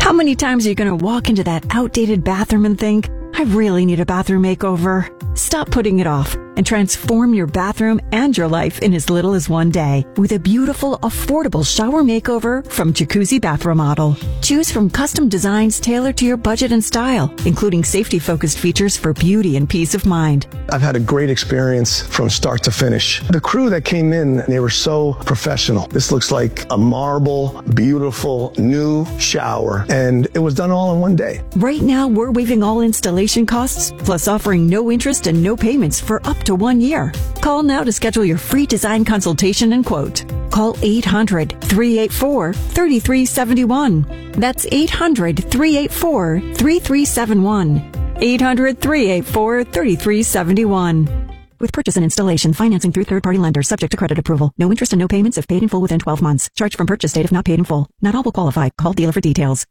How many times are you going to walk into that outdated bathroom and think, I really need a bathroom makeover? Stop putting it off and transform your bathroom and your life in as little as one day with a beautiful, affordable shower makeover from Jacuzzi Bath Remodel. Choose from custom designs tailored to your budget and style, including safety-focused features for beauty and peace of mind. I've had a great experience from start to finish. The crew that came in, they were so professional. This looks like a marble, beautiful, new shower, and it was done all in one day. Right now, we're waiving all installation costs, plus offering no interest and no payments for up to 1 year. Call now to schedule your free design consultation and quote. Call 800-384-3371. That's 800-384-3371. 800-384-3371. With purchase and installation, financing through third-party lenders, subject to credit approval. No interest and no payments if paid in full within 12 months. Charged from purchase date if not paid in full. Not all will qualify. Call dealer for details.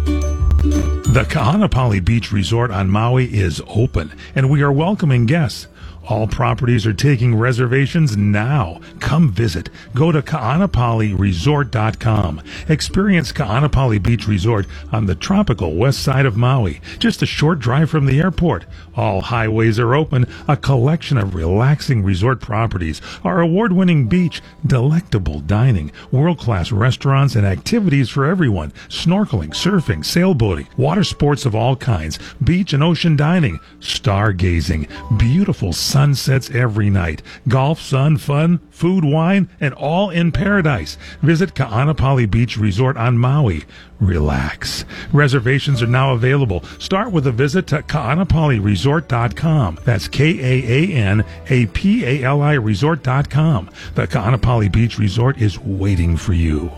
The Kahanapali Beach Resort on Maui is open, and we are welcoming guests. All properties are taking reservations now. Come visit. Go to kaanapaliresort.com. Experience Kaanapali Beach Resort on the tropical west side of Maui, just a short drive from the airport. All highways are open, a collection of relaxing resort properties, our award-winning beach, delectable dining, world-class restaurants and activities for everyone, snorkeling, surfing, sailboating, water sports of all kinds, beach and ocean dining, stargazing, beautiful sunsets every night, golf, sun, fun, food, wine, and all in paradise. Visit Kaanapali Beach Resort on Maui. Relax. Reservations are now available. Start with a visit to kaanapaliresort.com. That's Kaanapali resort.com. The Kaanapali Beach Resort is waiting for you.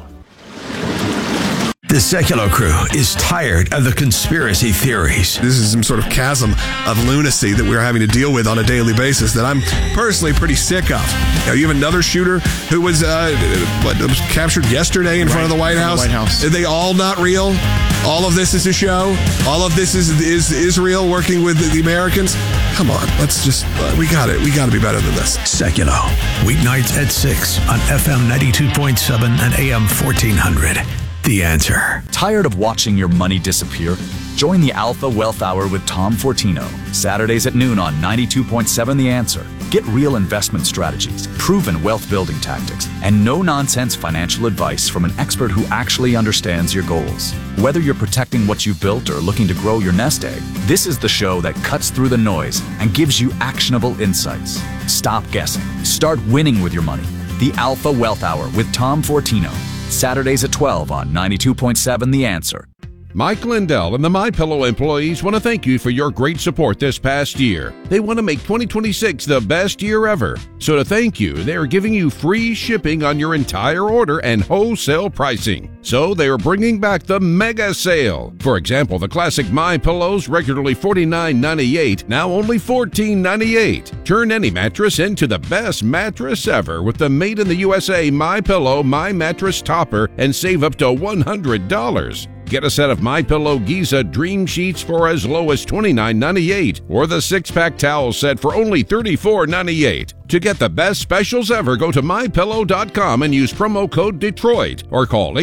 The Secular Crew is tired of the conspiracy theories. This is some sort of chasm of lunacy that we're having to deal with on a daily basis that I'm personally pretty sick of. Now, you have another shooter who was captured yesterday in front of the White House. Are they all not real? All of this is a show? All of this is Israel working with the Americans? Come on, let's just, we got to be better than this. Secular, weeknights at 6 on FM 92.7 and AM 1400. The Answer. Tired of watching your money disappear? Join the Alpha Wealth Hour with Tom Fortino, Saturdays at noon on 92.7 The Answer. Get real investment strategies, proven wealth building tactics, and no-nonsense financial advice from an expert who actually understands your goals. Whether you're protecting what you've built or looking to grow your nest egg, this is the show that cuts through the noise and gives you actionable insights. Stop guessing. Start winning with your money. The Alpha Wealth Hour with Tom Fortino. Saturdays at 12 on 92.7 The Answer. Mike Lindell and the MyPillow employees want to thank you for your great support this past year. They want to make 2026 the best year ever. So to thank you, they are giving you free shipping on your entire order and wholesale pricing. So they are bringing back the mega sale. For example, the classic MyPillows, regularly $49.98, now only $14.98. Turn any mattress into the best mattress ever with the Made in the USA MyPillow My Mattress Topper and save up to $100. Get a set of MyPillow Giza Dream Sheets for as low as $29.98 or the 6-pack towel set for only $34.98. To get the best specials ever, go to MyPillow.com and use promo code Detroit or call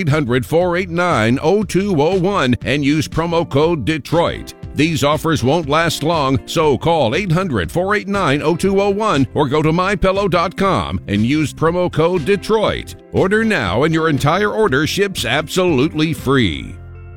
800-489-0201 and use promo code Detroit. These offers won't last long, so call 800-489-0201 or go to MyPillow.com and use promo code Detroit. Order now and your entire order ships absolutely free.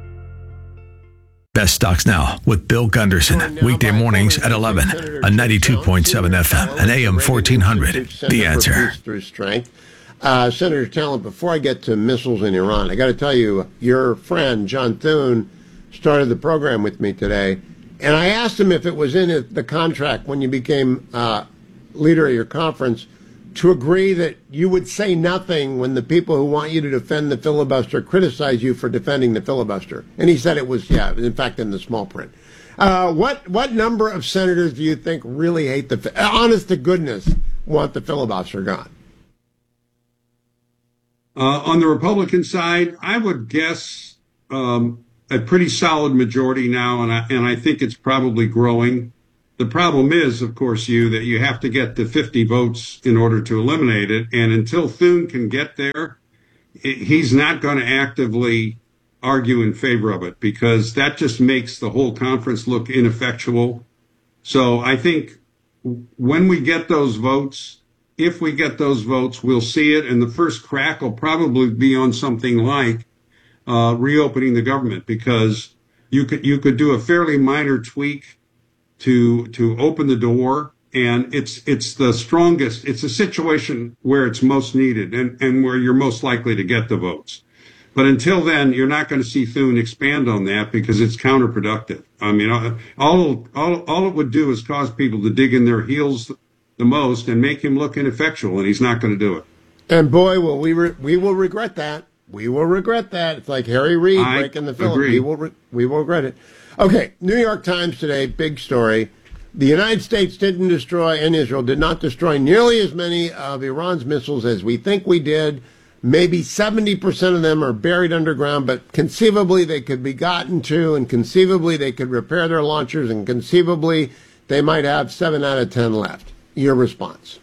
Best Stocks Now with Bill Gunderson. Weekday mornings at 11 on 92.7 FM and AM 1400. The Answer. Through strength. Senator Talent, before I get to missiles in Iran, I got to tell you, your friend, John Thune, started the program with me today, and I asked him if it was in the contract when you became leader of your conference to agree that you would say nothing when the people who want you to defend the filibuster criticize you for defending the filibuster. And he said it was, in fact, in the small print. What number of senators do you think really hate honest to goodness, want the filibuster gone? On the Republican side, I would guess a pretty solid majority now, and I think it's probably growing. The problem is, of course, that you have to get to 50 votes in order to eliminate it. And until Thune can get there, he's not going to actively argue in favor of it, because that just makes the whole conference look ineffectual. So I think when we get those votes, if we get those votes, we'll see it. And the first crack will probably be on something like reopening the government, because you could do a fairly minor tweak to open the door. And it's the strongest. It's a situation where it's most needed and where you're most likely to get the votes. But until then, you're not going to see Thune expand on that, because it's counterproductive. I mean, all it would do is cause people to dig in their heels the most and make him look ineffectual, and he's not going to do it. And boy, will we will regret that. We will regret that. It's like Harry Reid breaking the film. We will regret it. Okay, New York Times today, big story. The United States didn't destroy, and Israel did not destroy nearly as many of Iran's missiles as we think we did. Maybe 70% of them are buried underground, but conceivably they could be gotten to, and conceivably they could repair their launchers, and conceivably they might have 7 out of 10 left. Your response?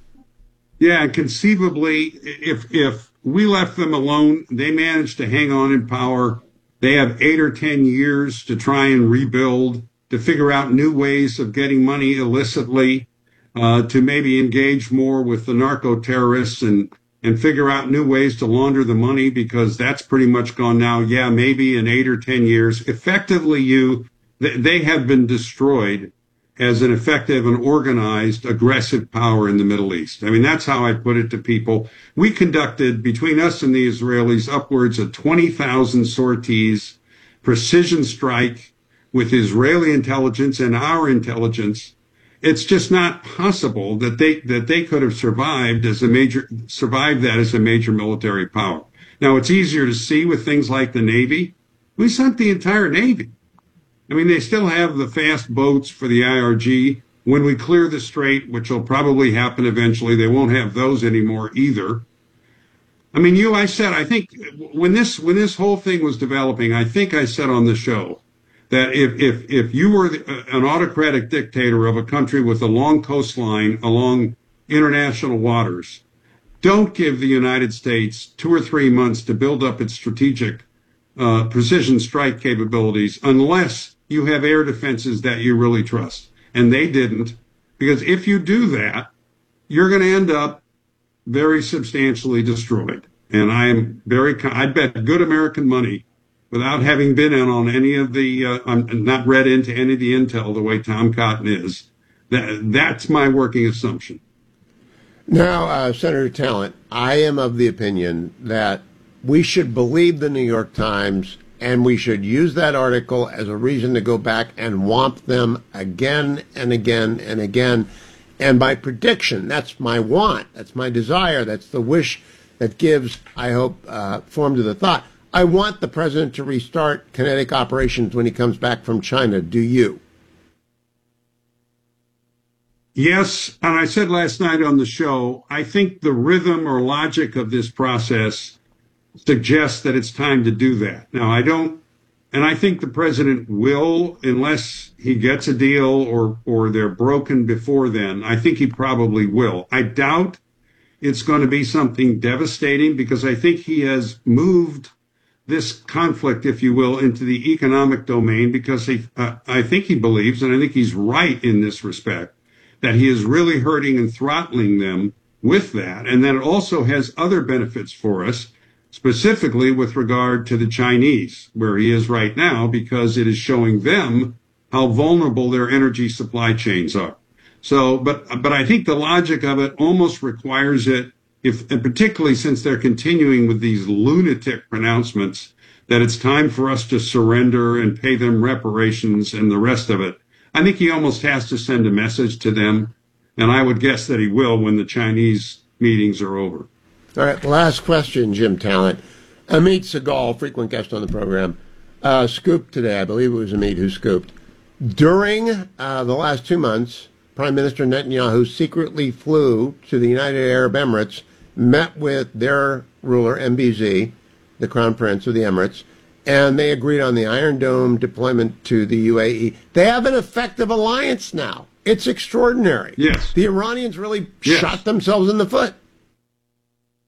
Yeah, conceivably, if we left them alone, they managed to hang on in power. They have 8 or 10 years to try and rebuild, to figure out new ways of getting money illicitly, to maybe engage more with the narco-terrorists and figure out new ways to launder the money, because that's pretty much gone now. Yeah, maybe in 8 or 10 years. Effectively, they have been destroyed as an effective and organized, aggressive power in the Middle East. I mean, that's how I put it to people. We conducted, between us and the Israelis, upwards of 20,000 sorties, precision strike, with Israeli intelligence and our intelligence. It's just not possible that they could have survived that as a major military power. Now, it's easier to see with things like the Navy. We sunk the entire Navy. I mean, they still have the fast boats for the IRG. When we clear the strait, which will probably happen eventually, they won't have those anymore either. I mean, I think when this whole thing was developing, I think I said on the show that if you were an autocratic dictator of a country with a long coastline along international waters, don't give the United States 2 or 3 months to build up its strategic precision strike capabilities unless you have air defenses that you really trust. And they didn't, because if you do that, you're going to end up very substantially destroyed. And I bet good American money, without having been in on any of the, I'm not read into any of the intel the way Tom Cotton is, that's my working assumption. Now, Senator Talent, I am of the opinion that we should believe the New York Times, and we should use that article as a reason to go back and whomp them again and again and again. And my prediction, that's my want, that's my desire, that's the wish that gives, I hope, form to the thought. I want the president to restart kinetic operations when he comes back from China. Do you? Yes, and I said last night on the show, I think the rhythm or logic of this process suggests that it's time to do that. Now, I think the president will, unless he gets a deal or they're broken before then. I think he probably will. I doubt it's going to be something devastating, because I think he has moved this conflict, if you will, into the economic domain, because I think he believes, and I think he's right in this respect, that he is really hurting and throttling them with that, and that it also has other benefits for us, specifically with regard to the Chinese, where he is right now, because it is showing them how vulnerable their energy supply chains are. So, but I think the logic of it almost requires it, and particularly since they're continuing with these lunatic pronouncements that it's time for us to surrender and pay them reparations and the rest of it. I think he almost has to send a message to them, and I would guess that he will when the Chinese meetings are over. All right, last question, Jim Talent. Amit Segal, frequent guest on the program, scooped today. I believe it was Amit who scooped. During the last 2 months, Prime Minister Netanyahu secretly flew to the United Arab Emirates, met with their ruler, MBZ, the Crown Prince of the Emirates, and they agreed on the Iron Dome deployment to the UAE. They have an effective alliance now. It's extraordinary. Yes. The Iranians really shot themselves in the foot.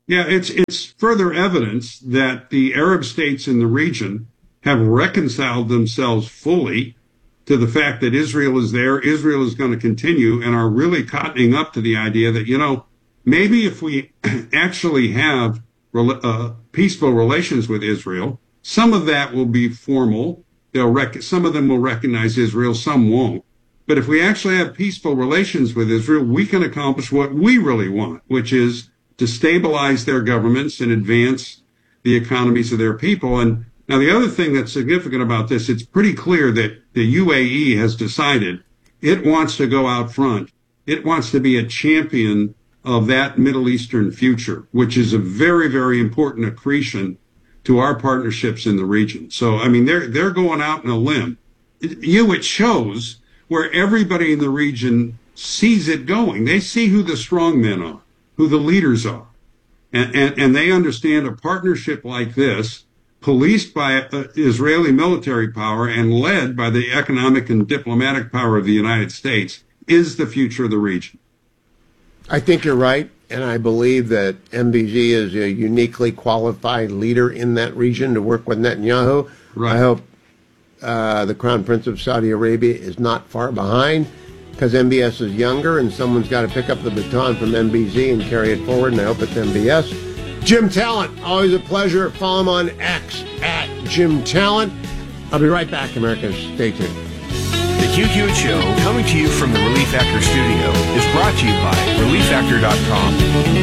Yeah, it's further evidence that the Arab states in the region have reconciled themselves fully to the fact that Israel is there, Israel is going to continue, and are really cottoning up to the idea that, maybe if we actually have peaceful relations with Israel, some of that will be formal. Some of them will recognize Israel, some won't. But if we actually have peaceful relations with Israel, we can accomplish what we really want, which is to stabilize their governments and advance the economies of their people. And now the other thing that's significant about this, it's pretty clear that the UAE has decided it wants to go out front. It wants to be a champion of that Middle Eastern future, which is a very, very important accretion to our partnerships in the region. So, I mean, they're going out on a limb. It shows where everybody in the region sees it going. They see who the strong men are, who the leaders are. And they understand a partnership like this, policed by Israeli military power and led by the economic and diplomatic power of the United States, is the future of the region. I think you're right, and I believe that MBZ is a uniquely qualified leader in that region to work with Netanyahu. Right. I hope the Crown Prince of Saudi Arabia is not far behind, because MBS is younger, and someone's got to pick up the baton from MBZ and carry it forward, and I hope it's MBS. Jim Talent, always a pleasure. Follow him on X at Jim Talent. I'll be right back, America. Stay tuned. The Hugh Hewitt Show, coming to you from the Relief Factor studio, is brought to you by ReliefFactor.com.